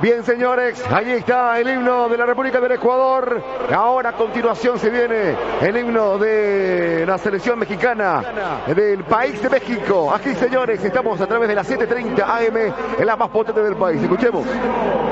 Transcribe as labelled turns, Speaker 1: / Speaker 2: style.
Speaker 1: Bien, señores, ahí está el himno de la República del Ecuador. Ahora a continuación se viene el himno de la selección mexicana del país de México. Aquí, señores, estamos a través de la 7:30 AM, en la más potente del país. Escuchemos.